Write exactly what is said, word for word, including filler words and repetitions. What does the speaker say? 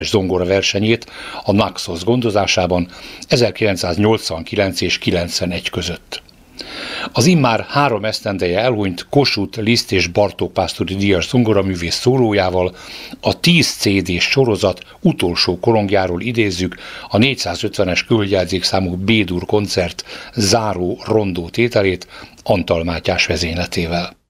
zongora versenyét a Naxos gondozásában ezerkilencszáznyolcvankilenc és kilencvenegy között. Az immár három esztendeje elhunyt Kossuth, Liszt és Bartók Pásztori díjas zongoraművész szólójával a tíz cé dés sorozat utolsó korongjáról idézzük a négyszázötvenes különgyelzékszámú B-dur koncert záró rondó tételét Antal Mátyás vezényletével.